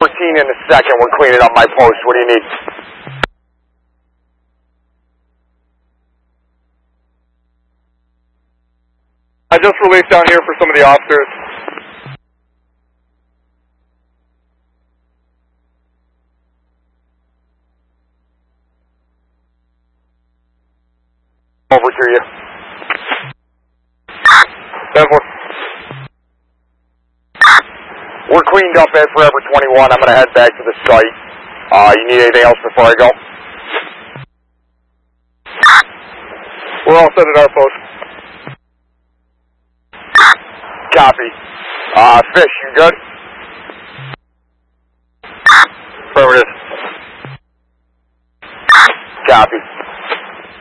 14 in a second. We're cleaning up my post. What do you need? I just released down here for some of the officers. Over to you. 10-4. We're cleaned up at Forever 21. I'm going to head back to the site. You need anything else before I go? We're all set at our post. Copy. Fish, you good?